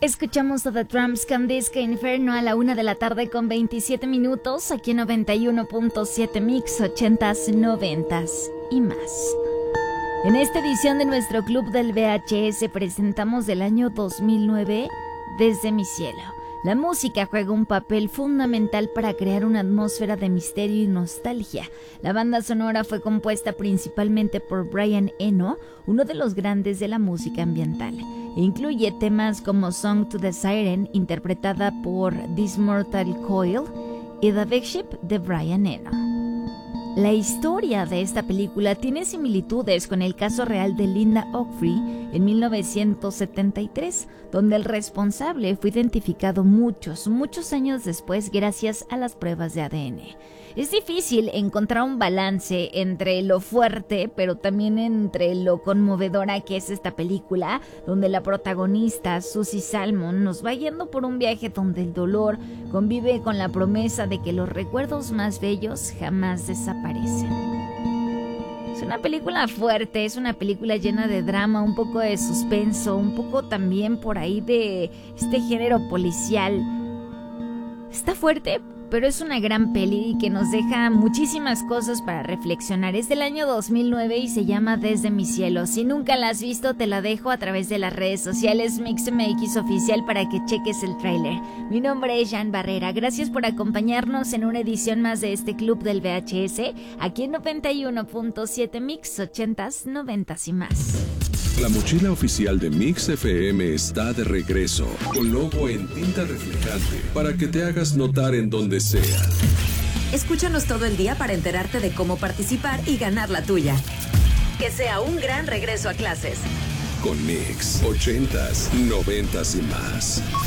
Escuchamos a The Drums con Disco Inferno a la 1 de la tarde con 27 minutos, aquí en 91.7 Mix 80s, 90s y más. En esta edición de nuestro Club del VHS presentamos del año 2009 Desde mi cielo. La música juega un papel fundamental para crear una atmósfera de misterio y nostalgia. La banda sonora fue compuesta principalmente por Brian Eno, uno de los grandes de la música ambiental. Incluye temas como Song to the Siren, interpretada por This Mortal Coil, y The Big Ship de Brian Eno. La historia de esta película tiene similitudes con el caso real de Linda Oaktree en 1973, donde el responsable fue identificado muchos años después gracias a las pruebas de ADN. Es difícil encontrar un balance entre lo fuerte, pero también entre lo conmovedora que es esta película, donde la protagonista, Susie Salmon, nos va yendo por un viaje donde el dolor convive con la promesa de que los recuerdos más bellos jamás desaparecen. Es una película fuerte, es una película llena de drama, un poco de suspenso, un poco también por ahí de este género policial. Está fuerte, pero es una gran peli que nos deja muchísimas cosas para reflexionar. Es del año 2009 y se llama Desde mi cielo. Si nunca la has visto, te la dejo a través de las redes sociales MixMX Oficial para que cheques el tráiler. Mi nombre es Jan Barrera. Gracias por acompañarnos en una edición más de este Club del VHS, aquí en 91.7 Mix 80s, 90s y más. La mochila oficial de Mix FM está de regreso, con logo en tinta reflejante, para que te hagas notar en donde sea. Escúchanos todo el día para enterarte de cómo participar y ganar la tuya. Que sea un gran regreso a clases. Con Mix, 80s, 90s y más.